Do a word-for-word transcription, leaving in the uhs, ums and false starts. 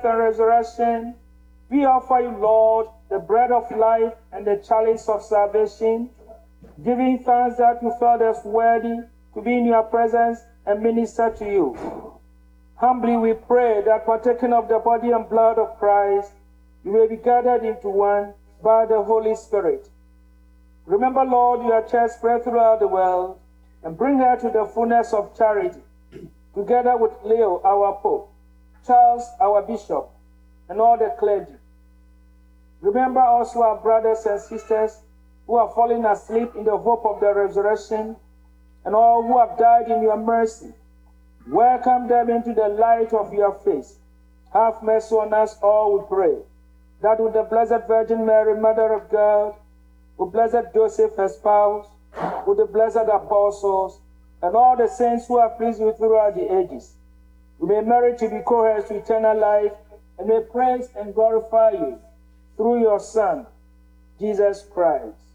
and resurrection, we offer you, Lord, the bread of life and the chalice of salvation, giving thanks that you felt us worthy to be in your presence and minister to you. Humbly we pray that partaking of the body and blood of Christ, you may be gathered into one by the Holy Spirit. Remember, Lord, your church spread throughout the world, and bring her to the fullness of charity, together with Leo, our Pope, Charles, our Bishop, and all the clergy. Remember also our brothers and sisters who are falling asleep in the hope of the resurrection, and all who have died in your mercy. Welcome them into the light of your face. Have mercy on us all, we pray, that with the Blessed Virgin Mary, Mother of God, with Blessed Joseph, her spouse, with the blessed apostles, and all the saints who have pleased you throughout the ages, we may merit to be co-heirs to eternal life, and may praise and glorify you through your Son, Jesus Christ.